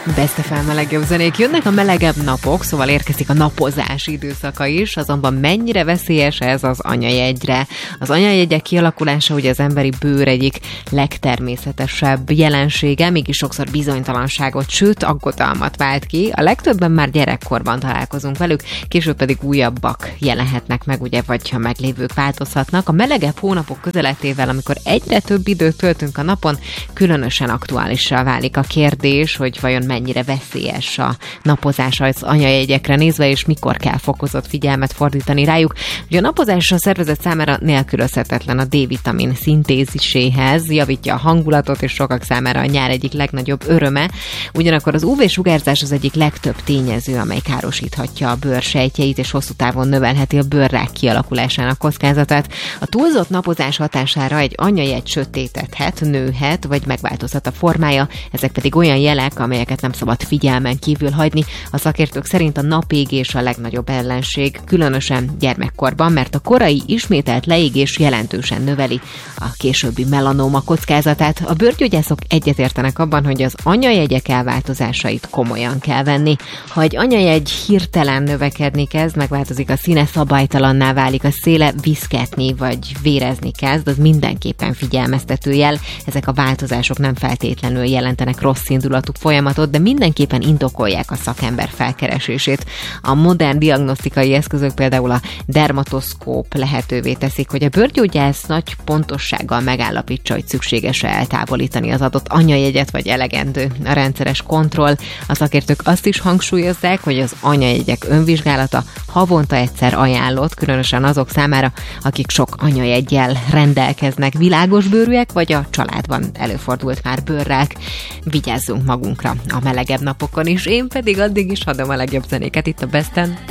Best FM a legjobb zenék. Jönnek a melegebb napok, szóval érkezik a napozás időszaka is, azonban mennyire veszélyes ez az anyajegyre. Az anyajegyek kialakulása ugye az emberi bőr egyik legtermészetesebb jelensége, mégis sokszor bizonytalanságot, sőt aggodalmat vált ki. A legtöbben már gyerekkorban találkozunk velük, később pedig újabbak jelenhetnek meg, ugye, vagy ha meglévők változhatnak. A melegebb hónapok közeletével, amikor egyre több időt töltünk a napon, különösen aktuálissá válik a kérdés, hogy vajon mennyire veszélyes a napozás az anyajegyekre nézve, és mikor kell fokozott figyelmet fordítani rájuk. Ugye a napozás a szervezet számára nélkülözhetetlen a D-vitamin szintéziséhez, javítja a hangulatot, és sokak számára a nyár egyik legnagyobb öröme. Ugyanakkor az UV-sugárzás az egyik legtöbb tényező, amely károsíthatja a bőr sejtjeit, és hosszú távon növelheti a bőrrák kialakulásának kockázatát. A túlzott napozás hatására egy anyajegy sötétedhet, nőhet, vagy megváltozhat a formája, ezek pedig olyan jelek, amelyeket nem szabad figyelmen kívül hagyni. A szakértők szerint a napégés a legnagyobb ellenség, különösen gyermekkorban, mert a korai ismételt leégés jelentősen növeli a későbbi melanóma kockázatát. A bőrgyógyászok egyetértenek abban, hogy az anyajegyek elváltozásait komolyan kell venni. Ha egy anyajegy hirtelen növekedni kezd, megváltozik a színe, szabálytalanná válik a széle, viszketni vagy vérezni kezd, az mindenképpen figyelmeztető jel. Ezek a változások nem feltétlenül jelentenek rossz indulatú folyamatot, de mindenképpen indokolják a szakember felkeresését. A modern diagnosztikai eszközök, például a dermatoszkóp lehetővé teszik, hogy a bőrgyógyász nagy pontossággal megállapítsa, hogy szükséges-e eltávolítani az adott anyajegyet, vagy elegendő a rendszeres kontroll. A szakértők azt is hangsúlyozzák, hogy az anyajegyek önvizsgálata havonta egyszer ajánlott, különösen azok számára, akik sok anyajeggyel rendelkeznek, világosbőrűek, vagy a családban előfordult már bőrrák. Vigyázzunk magunkra a melegebb napokon is, én pedig addig is adom a legjobb zenéket itt a Besten.